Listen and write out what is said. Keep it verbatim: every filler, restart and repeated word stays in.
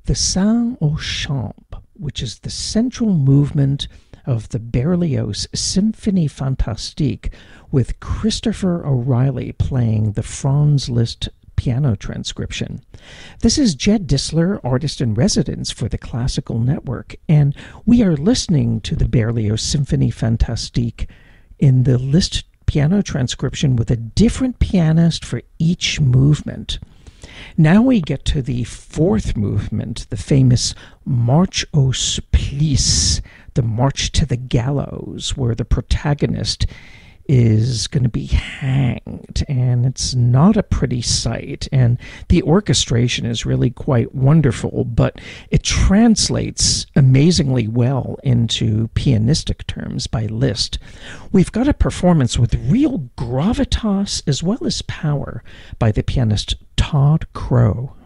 The Saint au Champ, which is the central movement of the Berlioz Symphonie Fantastique, with Christopher O'Reilly playing the Franz Liszt piano transcription. This is Jed Disler, artist in residence for the Classical Network, and we are listening to the Berlioz Symphonie Fantastique in the Liszt piano transcription with a different pianist for each movement. Now we get to the fourth movement, the famous March au Supplice, the March to the Gallows, where the protagonist is going to be hanged, and it's not a pretty sight, and the orchestration is really quite wonderful, but it translates amazingly well into pianistic terms by Liszt. We've got a performance with real gravitas as well as power by the pianist Todd Crow.